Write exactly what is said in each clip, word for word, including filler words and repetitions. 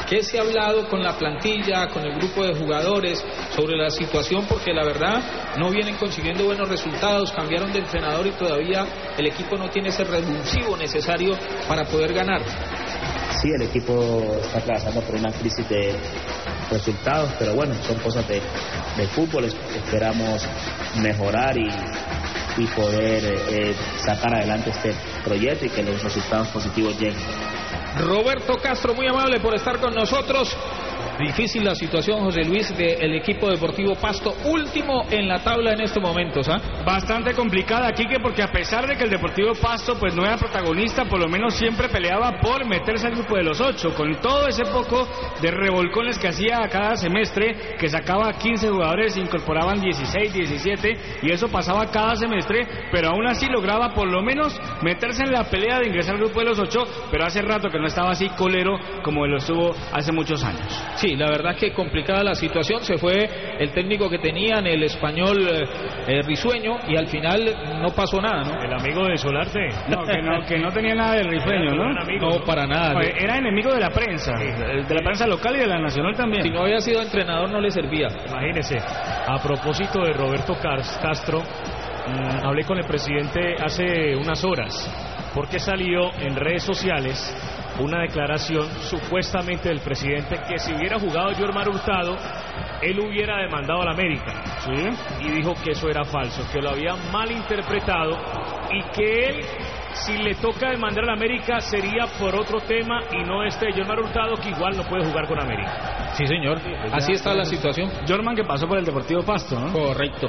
¿Qué se ha hablado con la plantilla, con el grupo de jugadores sobre la situación? Porque la verdad no vienen consiguiendo buenos resultados, cambiaron de entrenador y todavía el equipo no tiene ese revulsivo necesario para poder ganar. Sí, el equipo está atravesando por una crisis de resultados, pero bueno, son cosas de, de fútbol. Esperamos mejorar y, y poder eh, sacar adelante este proyecto y que los resultados positivos lleguen. Roberto Castro, muy amable por estar con nosotros. Difícil la situación, José Luis, del equipo deportivo Pasto, último en la tabla en estos momentos, ¿ah? ¿eh? Bastante complicada, Quique, porque a pesar de que el Deportivo Pasto pues no era protagonista, por lo menos siempre peleaba por meterse al grupo de los ocho, con todo ese poco de revolcones que hacía cada semestre, que sacaba quince jugadores, incorporaban dieciséis, diecisiete, y eso pasaba cada semestre, pero aún así lograba por lo menos meterse en la pelea de ingresar al grupo de los ocho, pero hace rato que no estaba así colero como lo estuvo hace muchos años. Sí, la verdad que complicada la situación, se fue el técnico que tenían, el español eh, Risueño, y al final no pasó nada, ¿no? El amigo de Solarte. No, que no, que no tenía nada de Risueño, ¿no? Amigo, no, ¿no? Para nada. Oye, era enemigo de la prensa, sí, de la prensa local y de la nacional también. Si no había sido entrenador no le servía. Imagínese, a propósito de Roberto Castro, mmm, hablé con el presidente hace unas horas, porque salió en redes sociales una declaración supuestamente del presidente que si hubiera jugado Yormar Hurtado, él hubiera demandado a la América. ¿Sí? Y dijo que eso era falso, que lo había malinterpretado y que él, si le toca demandar a la América, sería por otro tema y no este Yormar Hurtado, que igual no puede jugar con América. Sí, señor. Sí, pues así está la situación. Yorman, que pasó por el Deportivo Pasto, ¿no? Correcto.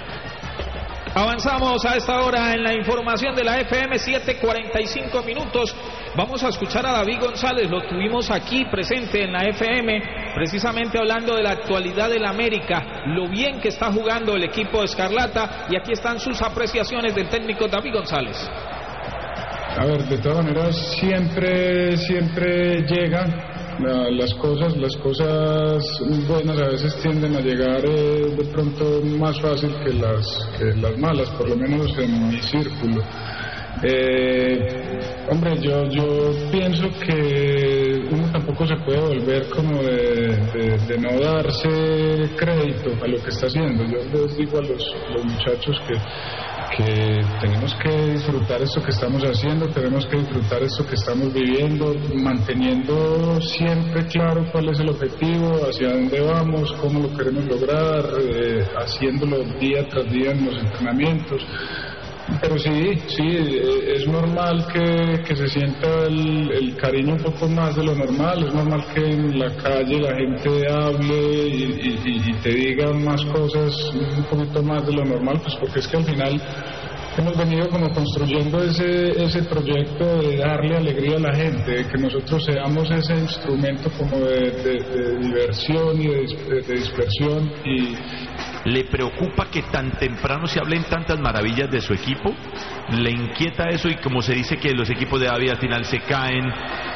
Avanzamos a esta hora en la información de la F M, siete cuarenta y cinco minutos. Vamos a escuchar a David González, lo tuvimos aquí presente en la F M, precisamente hablando de la actualidad del América, lo bien que está jugando el equipo de Escarlata, y aquí están sus apreciaciones del técnico David González. A ver, de todas maneras, siempre, siempre llegan las cosas, las cosas buenas a veces tienden a llegar eh, de pronto más fácil que las, que las malas, por lo menos en mi círculo. Eh, hombre, yo, yo pienso que uno tampoco se puede volver como de, de, de no darse crédito a lo que está haciendo. Yo les digo a los, los muchachos que que tenemos que disfrutar esto que estamos haciendo, tenemos que disfrutar esto que estamos viviendo, manteniendo siempre claro cuál es el objetivo, hacia dónde vamos, cómo lo queremos lograr, eh, haciéndolo día tras día en los entrenamientos. Pero sí, sí, es normal que, que se sienta el, el cariño un poco más de lo normal, es normal que en la calle la gente hable y, y, y te diga más cosas un poquito más de lo normal, pues porque es que al final hemos venido como construyendo ese, ese proyecto de darle alegría a la gente, de que nosotros seamos ese instrumento como de, de, de diversión y de, de, de dispersión. Y ¿le preocupa que tan temprano se hablen tantas maravillas de su equipo? ¿Le inquieta eso? Y como se dice que los equipos de David al final se caen,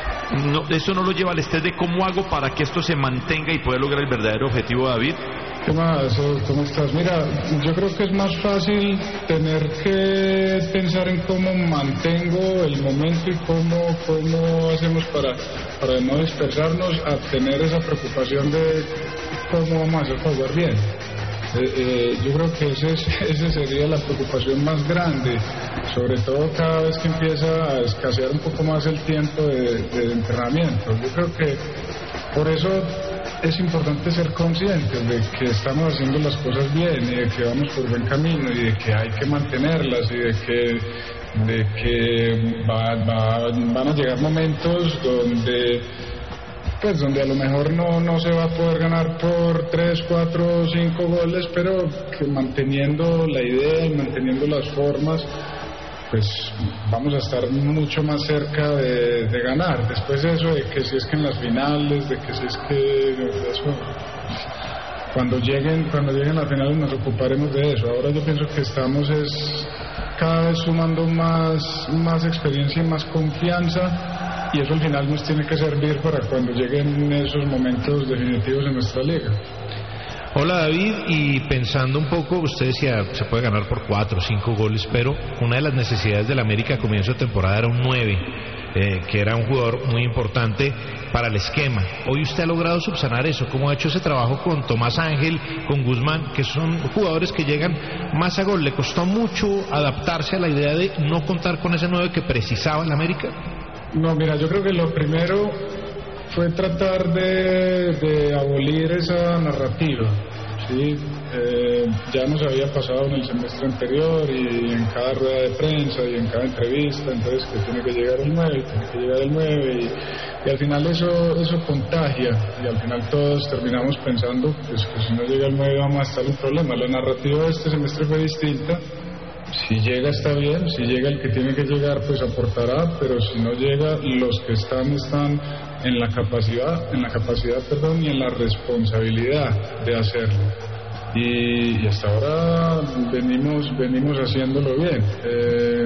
no, ¿eso no lo lleva al estrés de cómo hago para que esto se mantenga y poder lograr el verdadero objetivo de David? ¿Qué más? ¿Cómo estás? Mira, yo creo que es más fácil tener que pensar en cómo mantengo el momento y cómo, cómo hacemos para, para no dispersarnos, a tener esa preocupación de cómo vamos a hacer para jugar bien. Eh, eh, yo creo que ese, ese sería la preocupación más grande, sobre todo cada vez que empieza a escasear un poco más el tiempo de, de entrenamiento. Yo creo que por eso es importante ser conscientes de que estamos haciendo las cosas bien y de que vamos por buen camino y de que hay que mantenerlas y de que, de que va, va, van a llegar momentos donde pues donde a lo mejor no, no se va a poder ganar por tres, cuatro, cinco goles, pero que manteniendo la idea y manteniendo las formas, pues vamos a estar mucho más cerca de, de ganar. Después de eso, de que si es que en las finales, de que si es que de eso, cuando lleguen, cuando lleguen las finales nos ocuparemos de eso. Ahora yo pienso que estamos es cada vez sumando más, más experiencia y más confianza. Y eso al final nos tiene que servir para cuando lleguen esos momentos definitivos en nuestra liga. Hola David, y pensando un poco, usted decía, se puede ganar por cuatro o cinco goles, pero una de las necesidades del América a comienzo de temporada era un nueve, eh, que era un jugador muy importante para el esquema. Hoy usted ha logrado subsanar eso. ¿Cómo ha hecho ese trabajo con Tomás Ángel, con Guzmán, que son jugadores que llegan más a gol? ¿Le costó mucho adaptarse a la idea de no contar con ese nueve que precisaba el América? No, mira, yo creo que lo primero fue tratar de, de abolir esa narrativa, ¿sí? Eh, ya nos había pasado en el semestre anterior y en cada rueda de prensa y en cada entrevista, entonces que tiene que llegar el nueve, tiene que llegar el nueve y, y al final eso eso contagia y al final todos terminamos pensando pues, que si no llega el nueve vamos a estar en un problema. La narrativa de este semestre fue distinta. Si llega está bien, si llega el que tiene que llegar pues aportará, pero si no llega los que están están en la capacidad, en la capacidad perdón y en la responsabilidad de hacerlo. Y, y hasta ahora venimos venimos haciéndolo bien. Eh,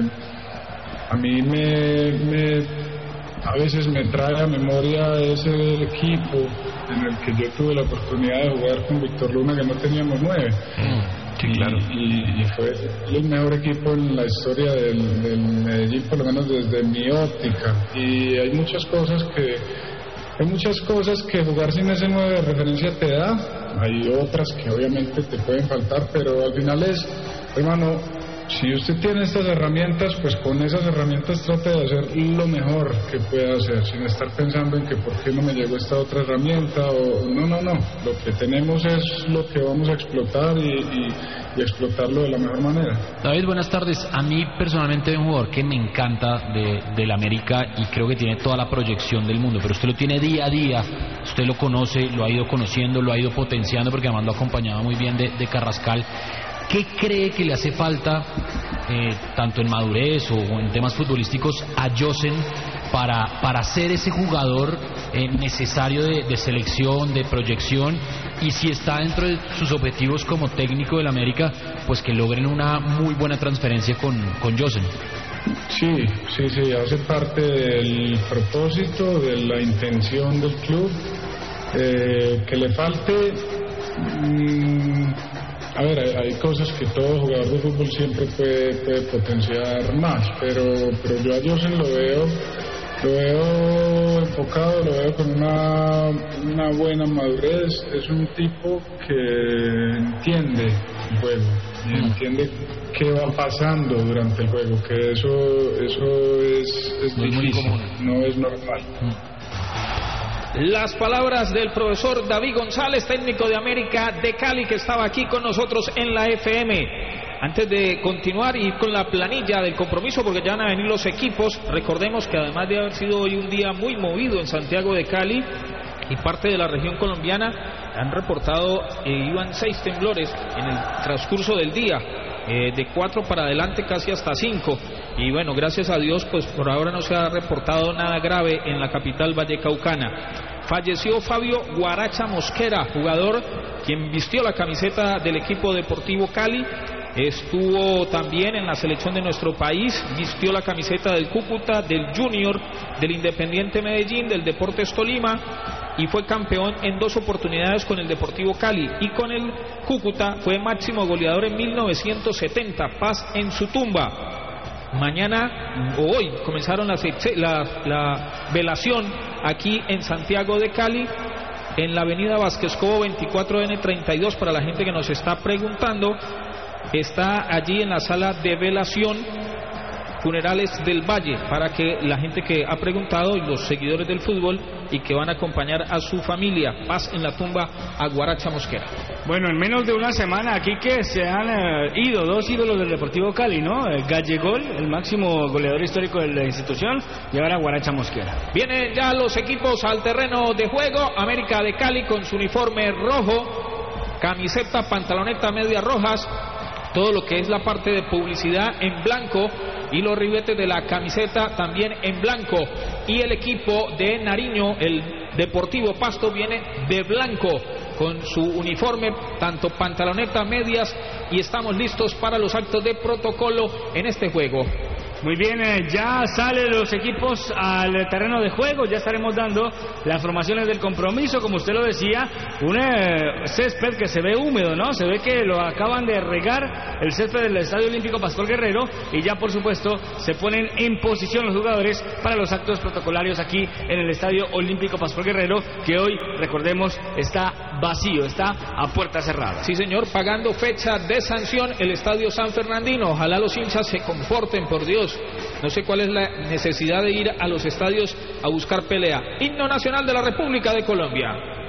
a mí me, me a veces me trae a memoria ese equipo en el que yo tuve la oportunidad de jugar con Víctor Luna, que no teníamos nueve. Sí, claro. Y, y fue el mejor equipo en la historia del, del Medellín, por lo menos desde mi óptica. Y hay muchas cosas que hay muchas cosas que jugar sin ese nueve de referencia te da. Hay otras que obviamente te pueden faltar, pero al final es, hermano, si usted tiene estas herramientas, pues con esas herramientas trate de hacer lo mejor que pueda hacer, sin estar pensando en que por qué no me llegó esta otra herramienta, o no, no, no, lo que tenemos es lo que vamos a explotar y, y, y explotarlo de la mejor manera. David, buenas tardes. A mí personalmente hay un jugador que me encanta de, del América y creo que tiene toda la proyección del mundo, pero usted lo tiene día a día, usted lo conoce, lo ha ido conociendo, lo ha ido potenciando, porque además lo acompañaba muy bien de, de Carrascal. ¿Qué cree que le hace falta, eh, tanto en madurez o, o en temas futbolísticos, a Josen para, para ser ese jugador eh, necesario de, de selección, de proyección? Y si está dentro de sus objetivos como técnico del América, pues que logren una muy buena transferencia con, con Josen. Sí, sí, sí, hace parte del propósito, de la intención del club. Eh, que le falte... Mmm, A ver, hay, hay cosas que todo jugador de fútbol siempre puede, puede potenciar más, pero, pero yo a Josen lo veo, lo veo enfocado, lo veo con una, una buena madurez. Es un tipo que entiende el juego y entiende qué va pasando durante el juego, que eso, eso es, es no difícil, es no es normal. Mm. Las palabras del profesor David González, técnico de América de Cali, que estaba aquí con nosotros en la F M. Antes de continuar y con la planilla del compromiso, porque ya van a venir los equipos, recordemos que además de haber sido hoy un día muy movido en Santiago de Cali y parte de la región colombiana, han reportado, eh, iban seis temblores en el transcurso del día. Eh, de cuatro para adelante casi hasta cinco, y bueno, gracias a Dios pues por ahora no se ha reportado nada grave en la capital vallecaucana. Falleció Fabio Guaracha Mosquera, jugador quien vistió la camiseta del equipo deportivo Cali, estuvo también en la selección de nuestro país, vistió la camiseta del Cúcuta, del Junior, del Independiente Medellín, del Deportes Tolima, y fue campeón en dos oportunidades con el Deportivo Cali, y con el Cúcuta fue máximo goleador en mil novecientos setenta. Paz en su tumba. Mañana o hoy comenzaron la, la, la velación aquí en Santiago de Cali, en la avenida Vázquez Cobo veinticuatro N treinta y dos, para la gente que nos está preguntando. Está allí en la sala de velación Funerales del Valle, para que la gente que ha preguntado y los seguidores del fútbol y que van a acompañar a su familia. Paz en la tumba a Guaracha Mosquera. Bueno, en menos de una semana aquí que se han eh, ido dos ídolos del Deportivo Cali, ¿no? El Gallegol, el máximo goleador histórico de la institución, y ahora Guaracha Mosquera. Vienen ya los equipos al terreno de juego. América de Cali con su uniforme rojo, camiseta, pantaloneta, medias rojas, todo lo que es la parte de publicidad en blanco, y los ribetes de la camiseta también en blanco. Y el equipo de Nariño, el Deportivo Pasto, viene de blanco con su uniforme, tanto pantaloneta, medias, y estamos listos para los actos de protocolo en este juego. Muy bien, eh, ya salen los equipos al terreno de juego, ya estaremos dando las formaciones del compromiso, como usted lo decía, un eh, césped que se ve húmedo, ¿no? Se ve que lo acaban de regar el césped del Estadio Olímpico Pascual Guerrero y ya por supuesto se ponen en posición los jugadores para los actos protocolarios aquí en el Estadio Olímpico Pascual Guerrero, que hoy, recordemos, está vacío, está a puerta cerrada. Sí, señor, pagando fecha de sanción el Estadio San Fernandino. Ojalá los hinchas se comporten, por Dios. No sé cuál es la necesidad de ir a los estadios a buscar pelea. Himno Nacional de la República de Colombia.